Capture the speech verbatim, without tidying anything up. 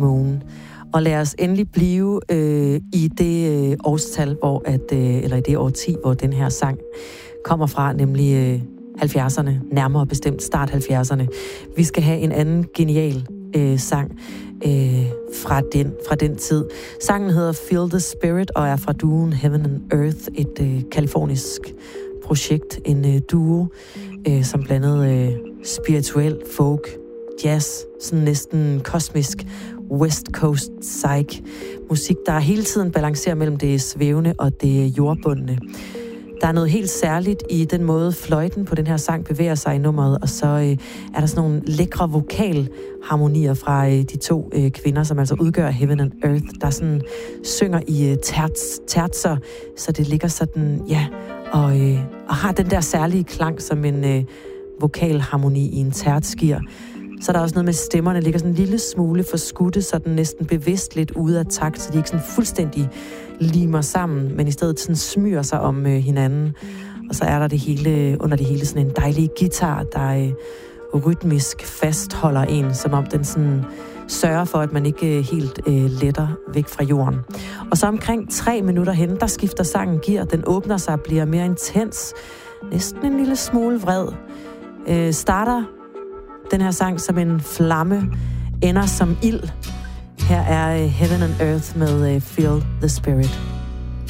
Moon. Og lad os endelig blive øh, i det øh, årstal, hvor at, øh, eller i det årti, hvor den her sang kommer fra, nemlig øh, halvfjerdserne, nærmere bestemt start halvfjerdserne. Vi skal have en anden genial øh, sang øh, fra, den, fra den tid. Sangen hedder Feel the Spirit og er fra duoen Heaven and Earth, et øh, kalifornisk projekt, en øh, duo, øh, som blandede øh, spirituel folk, jazz, sådan næsten kosmisk West Coast psych musik, der hele tiden balancerer mellem det svævende og det jordbundne. Der er noget helt særligt i den måde, fløjten på den her sang bevæger sig i nummeret, og så øh, er der sådan nogle lækre vokalharmonier fra øh, de to øh, kvinder, som altså udgør Heaven and Earth, der sådan synger i øh, terts, tertser, så det ligger sådan, ja, og, øh, og har den der særlige klang som en øh, vokalharmoni i en terts giver. Så er der også noget med stemmerne, ligger sådan en lille smule forskudte, så den næsten bevidst lidt ude af takt, så de ikke sådan fuldstændig limer sammen, men i stedet sådan smyrer sig om øh, hinanden. Og så er der det hele, under det hele sådan en dejlig guitar, der øh, rytmisk fastholder en, som om den sådan sørger for, at man ikke øh, helt øh, letter væk fra jorden. Og så omkring tre minutter hen, der skifter sangen gear, den åbner sig og bliver mere intens, næsten en lille smule vred. Øh, starter den her sang som en flamme, ender som ild. Her er Heaven and Earth med Feel the Spirit.